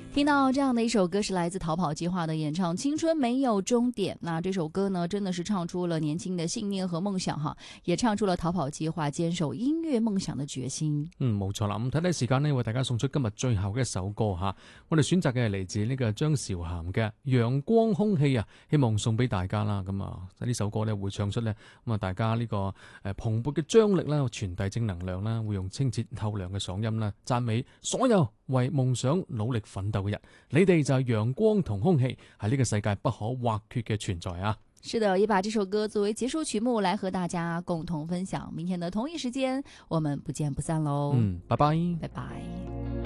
听到这样的一首歌是来自逃跑计划的演唱，青春没有终點。那這首歌呢，真的是唱出了年輕的信念和夢想哈，也唱出了逃跑計劃堅守音樂夢想的決心。 冇錯啦。咁睇睇時間呢，為大家送出今日最後嘅一首歌吓，我哋選擇嘅係嚟自呢個張韶涵嘅《陽光空氣》啊，希望送俾大家啦。咁啊，呢首歌呢會唱出呢，咁啊大家呢個蓬勃嘅張力啦，傳遞正能量啦，會用清澈透亮嘅嗓音啦，讚美所有為夢想努力奮鬥嘅人，你哋就係陽光同空氣，係呢個世界不可或缺嘅存在啊！ 是的，也把這首歌作為結束曲目來和大家共同分享。明天的同一時間，我們不見不散嘍！ 拜拜， 拜拜。